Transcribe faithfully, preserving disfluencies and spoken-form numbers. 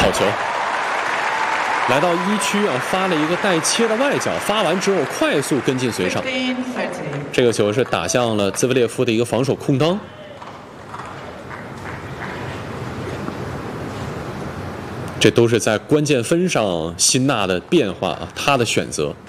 好球！来到一区啊，发了一个带切的外角，发完之后快速跟进随上。这个球是打向了兹维列夫的一个防守空当。这都是在关键分上辛纳的变化啊，他的选择。